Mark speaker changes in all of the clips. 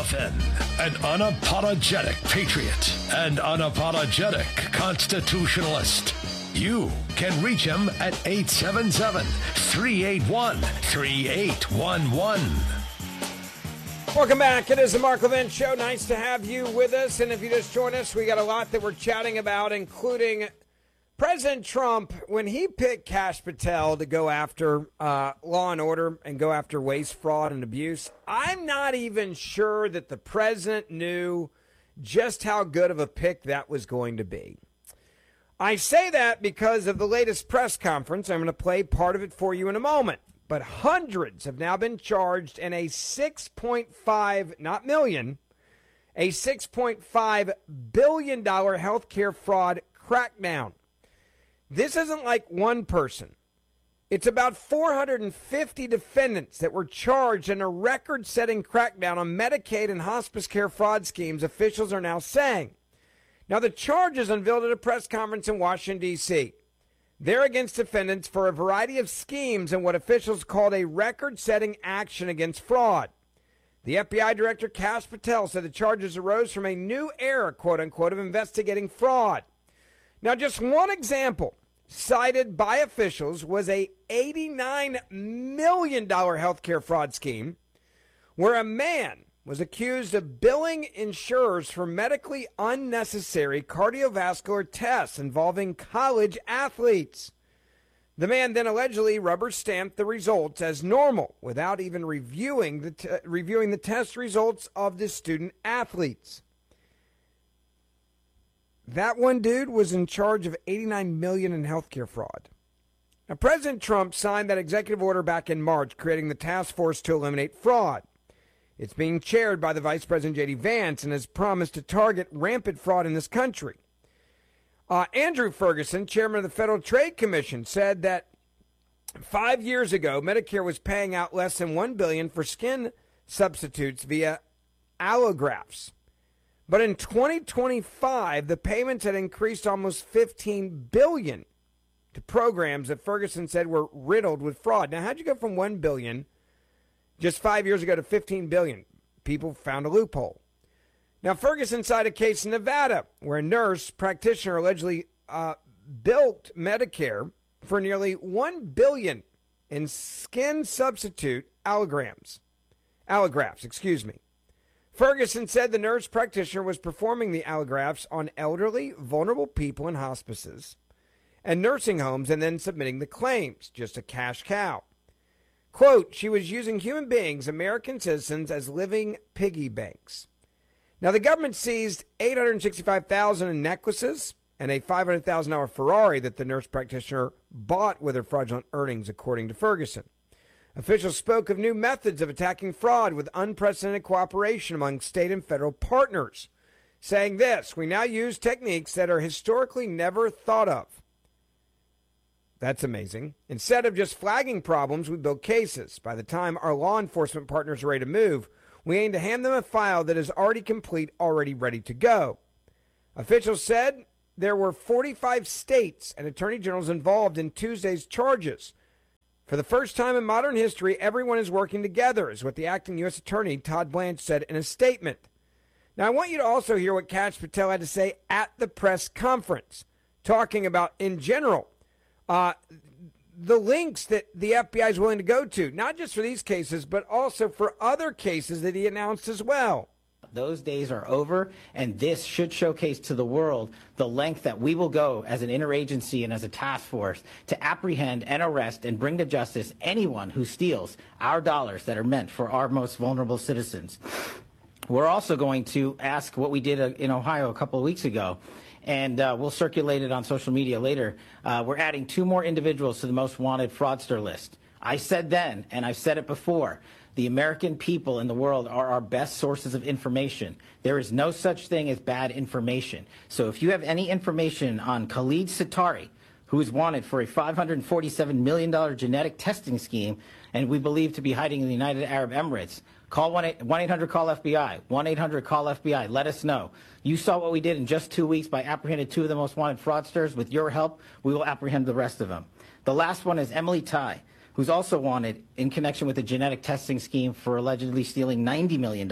Speaker 1: Ruffin, an unapologetic patriot and unapologetic constitutionalist. You can reach him at 877-381-3811.
Speaker 2: Welcome back. It is the Mark Levin Show. Nice to have you with us. And if you just joined us, we got a lot that we're chatting about, including President Trump, when he picked Kash Patel to go after law and order and go after waste, fraud, and abuse. I'm not even sure that the president knew just how good of a pick that was going to be. I say that because of the latest press conference. I'm going to play part of it for you in a moment. But hundreds have now been charged in a $6.5, not million, a $6.5 billion healthcare fraud crackdown. This isn't like one person. It's about 450 defendants that were charged in a record-setting crackdown on Medicaid and hospice care fraud schemes, officials are now saying. Now, the charges unveiled at a press conference in Washington, D.C. They're against defendants for a variety of schemes and what officials called a record-setting action against fraud. The FBI Director Kash Patel said the charges arose from a new era, quote-unquote, of investigating fraud. Now, just one example cited by officials was a $89 million healthcare fraud scheme where a man was accused of billing insurers for medically unnecessary cardiovascular tests involving college athletes. The man then allegedly rubber-stamped the results as normal without even reviewing the test results of the student athletes. That one dude was in charge of $89 million in healthcare fraud. Now, President Trump signed that executive order back in March, creating the task force to eliminate fraud. It's being chaired by the Vice President J.D. Vance and has promised to target rampant fraud in this country. Andrew Ferguson, chairman of the Federal Trade Commission, said that 5 years ago, Medicare was paying out less than $1 billion for skin substitutes via allografts. But in 2025, the payments had increased almost $15 billion to programs that Ferguson said were riddled with fraud. Now, how'd you go from $1 billion just 5 years ago to $15 billion? People found a loophole. Now, Ferguson cited a case in Nevada where a nurse practitioner allegedly bilked Medicare for nearly $1 billion in skin substitute allografts. Ferguson said the nurse practitioner was performing the allografts on elderly, vulnerable people in hospices and nursing homes and then submitting the claims, just a cash cow. Quote, she was using human beings, American citizens, as living piggy banks. Now, the government seized $865,000 in necklaces and a $500,000 Ferrari that the nurse practitioner bought with her fraudulent earnings, according to Ferguson. Officials spoke of new methods of attacking fraud with unprecedented cooperation among state and federal partners, saying this, we now use techniques that are historically never thought of. That's amazing. Instead of just flagging problems, we build cases. By the time our law enforcement partners are ready to move, we aim to hand them a file that is already complete, already ready to go. Officials said there were 45 states and attorney generals involved in Tuesday's charges. For the first time in modern history, everyone is working together, is what the acting U.S. Attorney Todd Blanche said in a statement. Now, I want you to also hear what Kash Patel had to say at the press conference, talking about, in general, the links that the FBI is willing to go to, not just for these cases, but also for other cases that he announced as well.
Speaker 3: Those days are over, and this should showcase to the world the length that we will go as an interagency and as a task force to apprehend and arrest and bring to justice anyone who steals our dollars that are meant for our most vulnerable citizens. We're also going to ask what we did in Ohio a couple of weeks ago, and we'll circulate it on social media later. We're adding 2 more individuals to the most wanted fraudster list. I said then, and I've said it before, the American people in the world are our best sources of information. There is no such thing as bad information. So if you have any information on Khalid Sitari, who is wanted for a $547 million genetic testing scheme and we believe to be hiding in the United Arab Emirates, call 1-800-CALL-FBI, 1-800-CALL-FBI. Let us know. You saw what we did in just 2 weeks by apprehending 2 of the most wanted fraudsters. With your help, we will apprehend the rest of them. The last one is Emily Tai, who's also wanted in connection with a genetic testing scheme for allegedly stealing $90 million.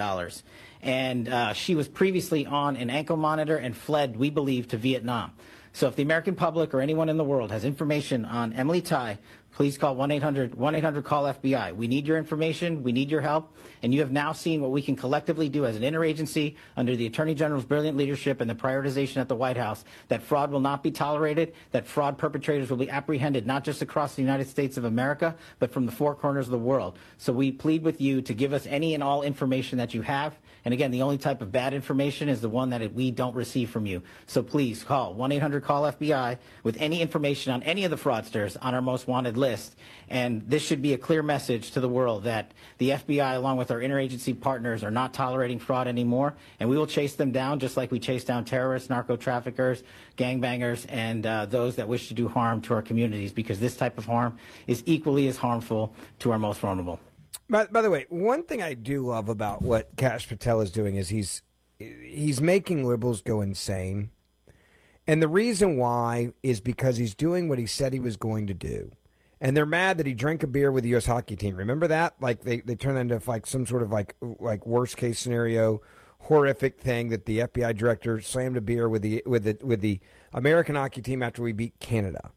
Speaker 3: And she was previously on an ankle monitor and fled, we believe, to Vietnam. So if the American public or anyone in the world has information on Emily Tai, please call 1-800-call-FBI. We need your information. We need your help. And you have now seen what we can collectively do as an interagency under the Attorney General's brilliant leadership and the prioritization at the White House, that fraud will not be tolerated, that fraud perpetrators will be apprehended not just across the United States of America, but from the four corners of the world. So we plead with you to give us any and all information that you have. And again, the only type of bad information is the one that we don't receive from you. So please call 1-800-CALL-FBI with any information on any of the fraudsters on our most wanted list. And this should be a clear message to the world that the FBI, along with our interagency partners, are not tolerating fraud anymore. And we will chase them down just like we chase down terrorists, narco-traffickers, gangbangers, and those that wish to do harm to our communities, because this type of harm is equally as harmful to our most vulnerable.
Speaker 2: By the way, one thing I do love about what Kash Patel is doing is he's making liberals go insane. And the reason why is because he's doing what he said he was going to do. And they're mad that he drank a beer with the U.S. hockey team. Remember that? Like they turned that into like some sort of like worst case scenario, horrific thing that the FBI director slammed a beer with the American hockey team after we beat Canada.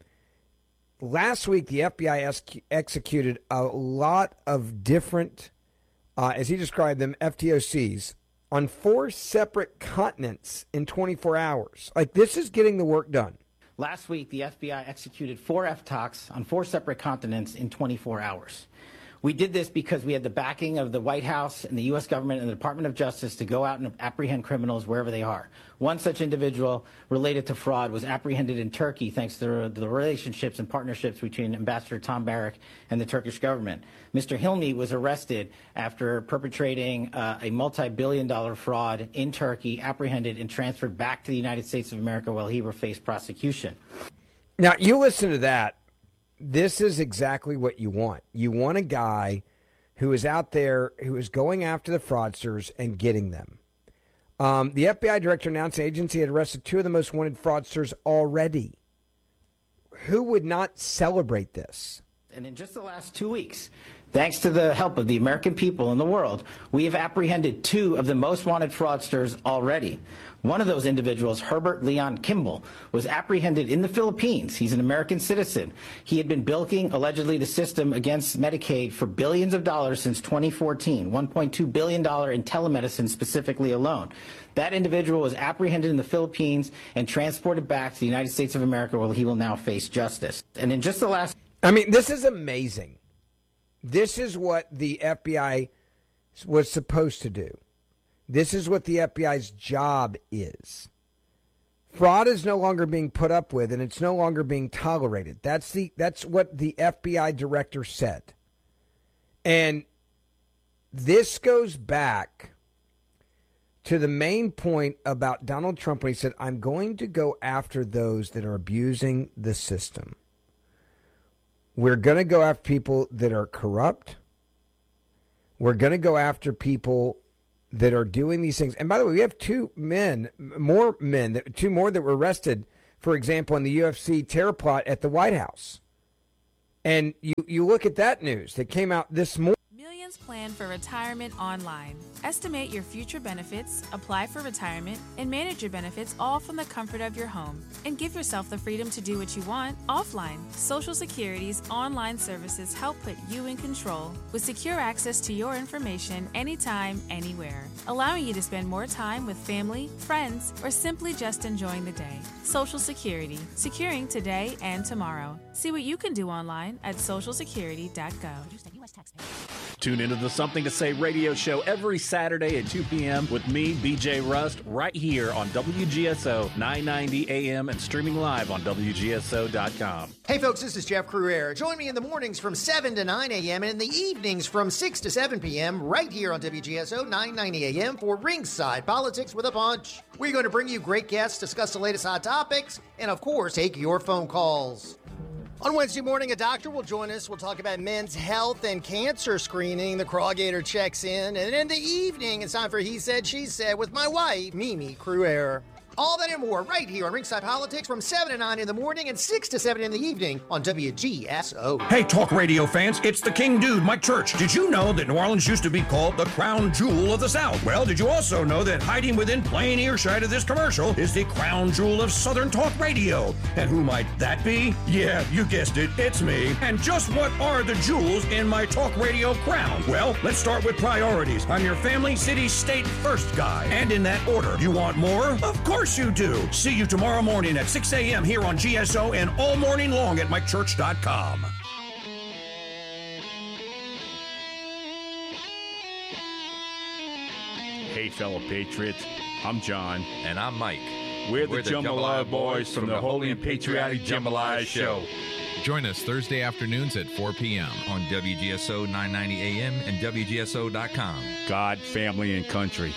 Speaker 2: Last week, the FBI executed a lot of different, as he described them, FTOCs on 4 separate continents in 24 hours. Like, this is getting the work done.
Speaker 3: Last week, the FBI executed 4 FTOCs on 4 separate continents in 24 hours. We did this because we had the backing of the White House and the U.S. government and the Department of Justice to go out and apprehend criminals wherever they are. One such individual related to fraud was apprehended in Turkey thanks to the relationships and partnerships between Ambassador Tom Barrack and the Turkish government. Mr. Hilmi was arrested after perpetrating a multi-billion-dollar fraud in Turkey, apprehended and transferred back to the United States of America while he faced prosecution.
Speaker 2: Now, you listen to that. This is exactly what you want. You want a guy who is out there, who is going after the fraudsters and getting them. The FBI director announced the agency had arrested 2 of the most wanted fraudsters already. Who would not celebrate this?
Speaker 3: And in just the last 2 weeks, thanks to the help of the American people and the world, we have apprehended 2 of the most wanted fraudsters already. One of those individuals, Herbert Leon Kimball, was apprehended in the Philippines. He's an American citizen. He had been bilking, allegedly, the system against Medicaid for billions of dollars since 2014, $1.2 billion in telemedicine specifically alone. That individual was apprehended in the Philippines and transported back to the United States of America, where he will now face justice. And in just the last...
Speaker 2: I mean, this is amazing. This is what the FBI was supposed to do. This is what the FBI's job is. Fraud is no longer being put up with, and it's no longer being tolerated. That's what the FBI director said. And this goes back to the main point about Donald Trump when he said, I'm going to go after those that are abusing the system. We're going to go after people that are corrupt. We're going to go after people that are doing these things. And by the way, we have 2 more that were arrested, for example, in the UFC terror plot at the White House. And you look at that news that came out this morning.
Speaker 4: Millions plan for retirement online. Estimate your future benefits, apply for retirement, and manage your benefits all from the comfort of your home. And give yourself the freedom to do what you want offline. Social Security's online services help put you in control with secure access to your information anytime, anywhere, allowing you to spend more time with family, friends, or simply just enjoying the day. Social Security, securing today and tomorrow. See what you can do online at socialsecurity.gov.
Speaker 5: Tune into the Something to Say radio show every Saturday at 2 p.m. with me, BJ Rust, right here on WGSO 990 AM and streaming live on WGSO.com.
Speaker 6: Hey folks, this is Jeff Cruere. Join me in the mornings from 7 to 9 a.m. and in the evenings from 6 to 7 p.m. right here on WGSO 990 AM for Ringside Politics with a Punch. We're going to bring you great guests, discuss the latest hot topics, and of course, take your phone calls. On Wednesday morning, a doctor will join us. We'll talk about men's health and cancer screening. The Crawgator checks in. And in the evening, it's time for He Said, She Said with my wife, Mimi Cruere. All that and more right here on Ringside Politics from 7 to 9 in the morning and 6 to 7 in the evening on WGSO.
Speaker 7: Hey, talk radio fans, it's the King Dude, Mike Church. Did you know that New Orleans used to be called the crown jewel of the South? Well, did you also know that hiding within plain earshot of this commercial is the crown jewel of Southern talk radio? And who might that be? Yeah, you guessed it, it's me. And just what are the jewels in my talk radio crown? Well, let's start with priorities. I'm your family, city, state first guy. And in that order. You want more? Of course you do. See you tomorrow morning at 6 a.m. here on GSO and all morning long at MikeChurch.com.
Speaker 8: Hey, fellow patriots, I'm John.
Speaker 9: And I'm Mike.
Speaker 8: We're the Jambalaya Boys from the Holy and Patriotic Jambalaya Show.
Speaker 9: Join us Thursday afternoons at 4 p.m. on WGSO 990 AM and WGSO.com.
Speaker 8: God, family, and country.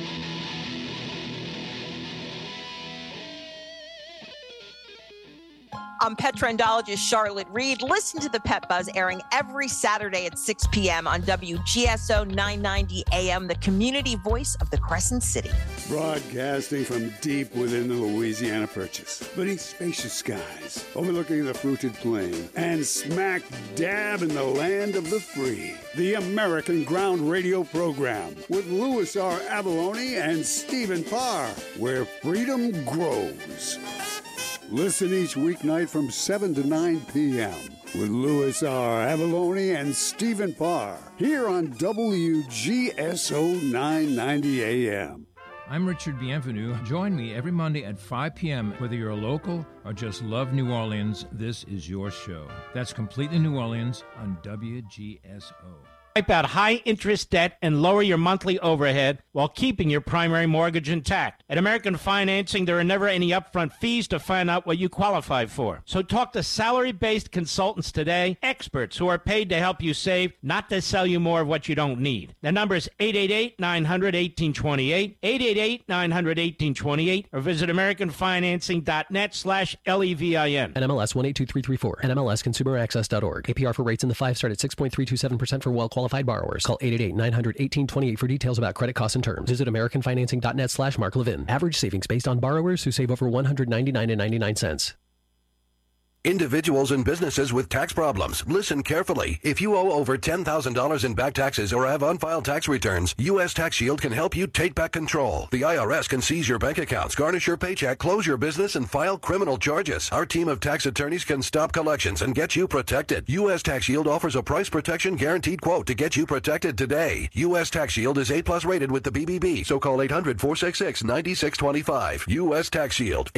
Speaker 10: I'm pet trendologist Charlotte Reed. Listen to the Pet Buzz airing every Saturday at 6 p.m. on WGSO 990 AM, the community voice of the Crescent City.
Speaker 11: Broadcasting from deep within the Louisiana Purchase, beneath spacious skies, overlooking the fruited plain, and smack dab in the land of the free. The American Ground Radio Program with Louis R. Avalone and Stephen Parr, where freedom grows. Listen each weeknight from 7 to 9 p.m. with Louis R. Avalone and Stephen Parr here on WGSO 990 AM.
Speaker 12: I'm Richard Bienvenu. Join me every Monday at 5 p.m. Whether you're a local or just love New Orleans, this is your show. That's Completely New Orleans on WGSO.
Speaker 13: Wipe out high-interest debt and lower your monthly overhead while keeping your primary mortgage intact. At American Financing, there are never any upfront fees to find out what you qualify for. So talk to salary-based consultants today, experts who are paid to help you save, not to sell you more of what you don't need. The number is 888-900-1828, 888-900-1828, or visit AmericanFinancing.net/LEVIN.
Speaker 14: NMLS 182334, NMLSConsumerAccess.org. APR for rates in the 5 start at 6.327% for well-qualified borrowers. Call 888-900-1828 for details about credit costs and terms. Visit AmericanFinancing.net/Mark Levin. Average savings based on borrowers who save over $199.99.
Speaker 15: Individuals and businesses with tax problems. Listen carefully. If you owe over $10,000 in back taxes or have unfiled tax returns, U.S. Tax Shield can help you take back control. The IRS can seize your bank accounts, garnish your paycheck, close your business, and file criminal charges. Our team of tax attorneys can stop collections and get you protected. U.S. Tax Shield offers a price protection guaranteed quote to get you protected today. U.S. Tax Shield is A+ rated with the BBB, so call 800-466-9625. U.S. Tax Shield,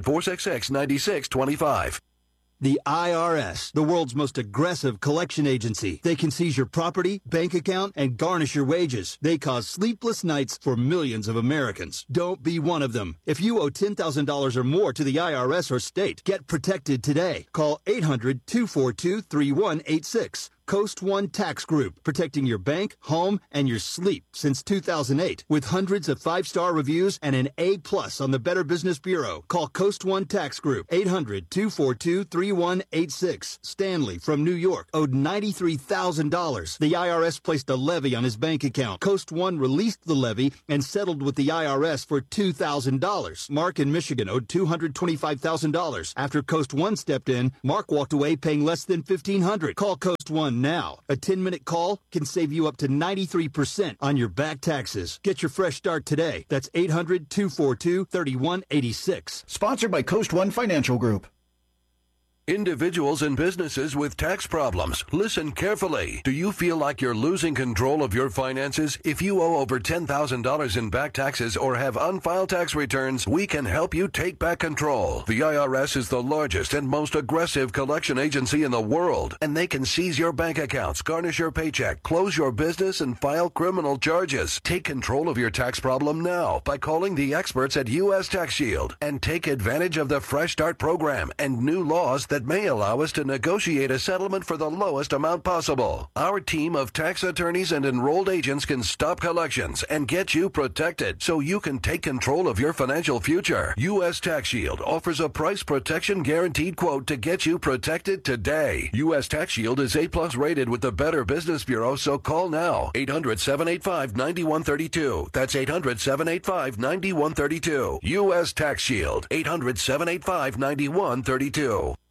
Speaker 15: 800-466-9625.
Speaker 16: The IRS, the world's most aggressive collection agency. They can seize your property, bank account, and garnish your wages. They cause sleepless nights for millions of Americans. Don't be one of them. If you owe $10,000 or more to the IRS or state, get protected today. Call 800-242-3186. Coast One Tax Group, protecting your bank, home, and your sleep since 2008. With hundreds of 5-star reviews and an A+ on the Better Business Bureau. Call Coast One Tax Group, 800-242-3186. Stanley from New York owed $93,000. The IRS placed a levy on his bank account. Coast One released the levy and settled with the IRS for $2,000. Mark in Michigan owed $225,000. After Coast One stepped in, Mark walked away paying less than $1,500. Call Coast One now. A 10-minute call can save you up to 93% on your back taxes. Get your fresh start today. That's 800-242-3186.
Speaker 17: Sponsored by Coast One Financial Group.
Speaker 15: Individuals and businesses with tax problems. Listen carefully. Do you feel like you're losing control of your finances? If you owe over $10,000 in back taxes or have unfiled tax returns, we can help you take back control. The IRS is the largest and most aggressive collection agency in the world, and they can seize your bank accounts, garnish your paycheck, close your business, and file criminal charges. Take control of your tax problem now by calling the experts at U.S. Tax Shield and take advantage of the Fresh Start program and new laws that that may allow us to negotiate a settlement for the lowest amount possible. Our team of tax attorneys and enrolled agents can stop collections and get you protected so you can take control of your financial future. U.S. Tax Shield offers a price protection guaranteed quote to get you protected today. U.S. Tax Shield is A+ rated with the Better Business Bureau, so call now. 800-785-9132. That's 800-785-9132. U.S. Tax Shield. 800-785-9132.